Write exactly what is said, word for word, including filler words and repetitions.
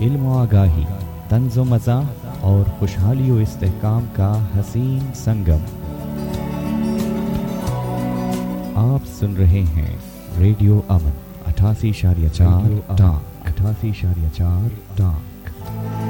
इल्म व आगाही, तंज़ो मज़ा और खुशहाली व इस्तेहकाम का हसीन संगम। आप सुन रहे हैं रेडियो अमन अठासी इशारिया चार टाँ अठासी इशारिया चार टाँ।